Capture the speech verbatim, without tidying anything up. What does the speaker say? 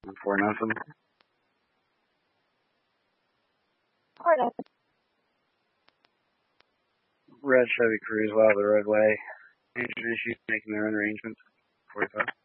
Four nothing. Four nothing. Red Chevy Cruze out of the roadway. Engine issues, making their own arrangements. forty-five.